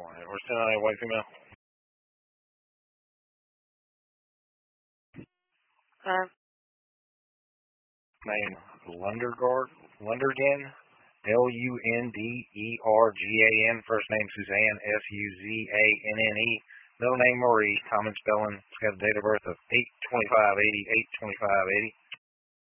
We're still on a white female. Name Lundergan. Lundergan. First name Suzanne, Suzanne. Middle name Marie. Common spelling. It's got a date of birth of 8/25/80, 8/25/80.